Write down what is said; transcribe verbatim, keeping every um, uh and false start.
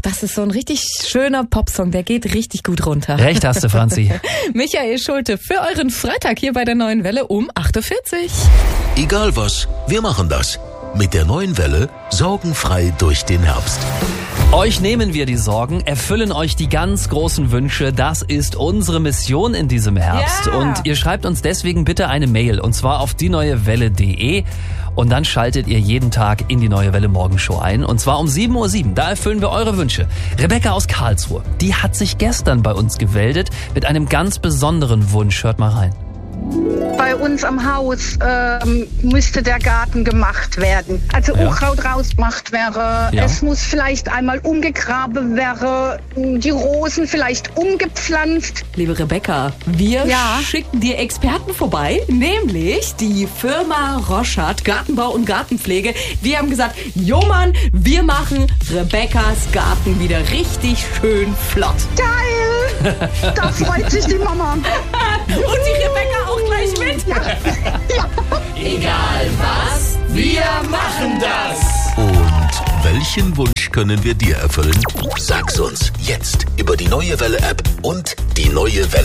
das ist so ein richtig schöner Popsong, der geht richtig gut runter. Recht hast du, Franzi. Michael Schulte für euren Freitag hier bei der Neuen Welle um acht Uhr vierzig. Egal was, wir machen das. Mit der Neuen Welle sorgenfrei durch den Herbst. Euch nehmen wir die Sorgen, erfüllen euch die ganz großen Wünsche. Das ist unsere Mission in diesem Herbst. Ja. Und ihr schreibt uns deswegen bitte eine Mail, und zwar auf die neue welle punkt de. Und dann schaltet ihr jeden Tag in die Neue Welle Morgenshow ein. Und zwar um sieben Uhr sieben. Da erfüllen wir eure Wünsche. Rebecca aus Karlsruhe, die hat sich gestern bei uns gemeldet mit einem ganz besonderen Wunsch. Hört mal rein. Bei uns am Haus ähm, müsste der Garten gemacht werden. Also Ja. Unkraut rausgemacht wäre. Ja. Es muss vielleicht einmal umgegraben wäre. Die Rosen vielleicht umgepflanzt. Liebe Rebecca, wir Ja. schicken dir Experten vorbei, nämlich die Firma Roschardt Gartenbau und Gartenpflege. Die haben gesagt, jo Mann, wir machen Rebeccas Garten wieder richtig schön flott. Geil! Da freut sich die Mama. Und die Rebecca auch gleich mit. Egal was, wir machen das. Und welchen Wunsch können wir dir erfüllen? Sag's uns jetzt über die Neue Welle App und die Neue Welle